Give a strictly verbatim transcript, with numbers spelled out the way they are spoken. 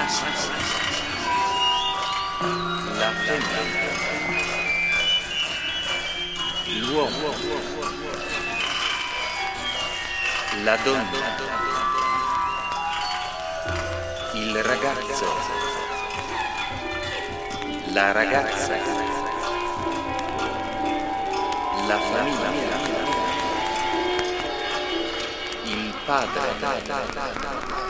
la femmina, l'uomo, la donna, il ragazzo, la ragazza, la famiglia, il padre,